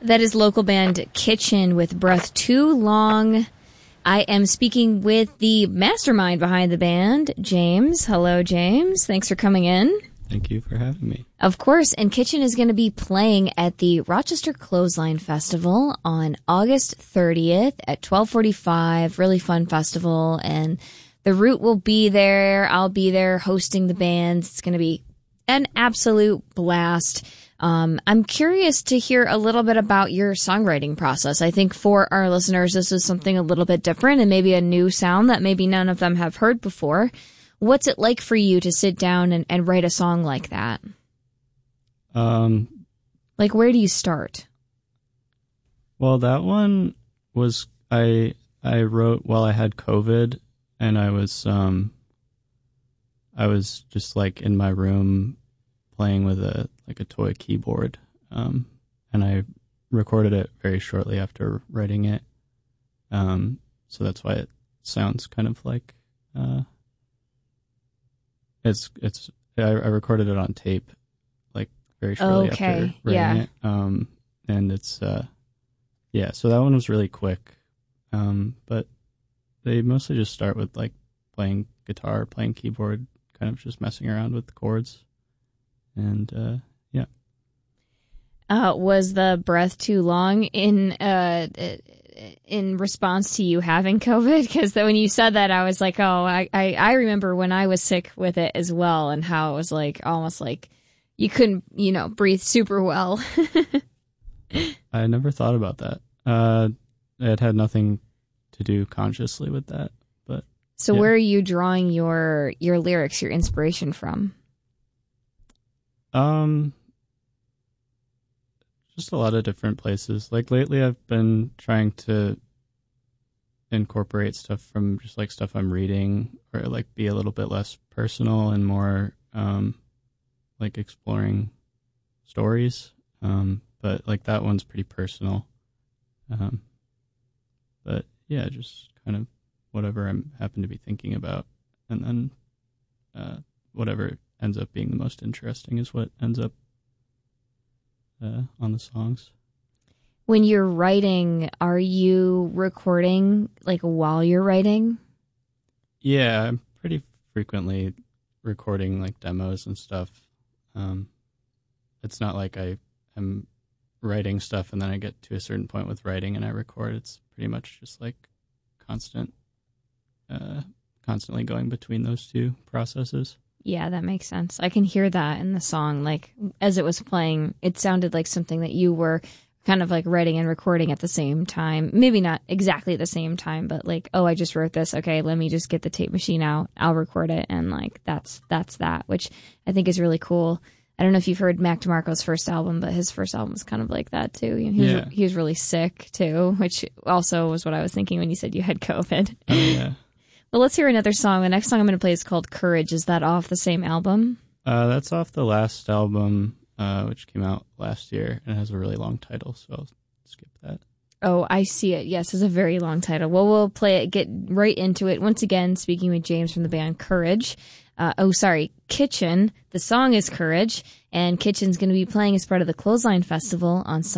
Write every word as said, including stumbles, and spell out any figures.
That is local band Kitchen with Breath Too Long. I am speaking with the mastermind behind the band, James. Hello, James. Thanks for coming in. Thank you for having me. Of course. And Kitchen is going to be playing at the Rochester Clothesline Festival on August thirtieth at twelve forty-five. Really fun festival. And the Root will be there. I'll be there hosting the band. It's going to be an absolute blast. Um, I'm curious to hear a little bit about your songwriting process. I think for our listeners, this is something a little bit different and maybe a new sound that maybe none of them have heard before. What's it like for you to sit down and, and write a song like that? Um, like, where do you start? Well, that one was, I, I wrote while I had COVID, and I was, um, I was just like in my room playing with a, like a toy keyboard. Um, and I recorded it very shortly after writing it. Um, so that's why it sounds kind of like, uh, It's it's I, I recorded it on tape, like very shortly okay. after writing yeah. it. Um, and it's uh, yeah. So that one was really quick. Um, but they mostly just start with like playing guitar, playing keyboard, kind of just messing around with the chords, and uh, yeah. Uh, was the breath too long in uh in response to you having COVID? Because when you said that, I was like, oh, I, I, I remember when I was sick with it as well, and how it was like almost like you couldn't, you know, breathe super well. I never thought about that. Uh, it had nothing to do consciously with that. But so, yeah. Where are you drawing your your lyrics, your inspiration from? Um. Just a lot of different places. Like lately I've been trying to incorporate stuff from just like stuff I'm reading, or like be a little bit less personal and more um, like exploring stories. Um, but like that one's pretty personal. Um, but yeah, just kind of whatever I happen to be thinking about. And then uh, whatever ends up being the most interesting is what ends up Uh, on the songs. When you're writing, are you recording like while you're writing? Yeah, I'm pretty frequently recording like demos and stuff. Um, it's not like I am writing stuff and then I get to a certain point with writing and I record. It's pretty much just like constant, uh, constantly going between those two processes. Yeah, that makes sense. I can hear that in the song. Like, as it was playing, it sounded like something that you were kind of like writing and recording at the same time. Maybe not exactly the same time, but like, oh, I just wrote this. Okay, let me just get the tape machine out. I'll record it. And like, that's that's that, which I think is really cool. I don't know if you've heard Mac DeMarco's first album, but his first album was kind of like that too. He was, yeah. he was really sick too, which also was what I was thinking when you said you had COVID. Oh, yeah. Well, let's hear another song. The next song I'm going to play is called Courage. Is that off the same album? Uh, that's off the last album, uh, which came out last year, and it has a really long title, so I'll skip that. Oh, I see it. Yes, it's a very long title. Well, we'll play it, get right into it. Once again, speaking with James from the band Courage. Uh, oh, sorry, Kitchen. The song is Courage, and Kitchen's going to be playing as part of the Clothesline Festival on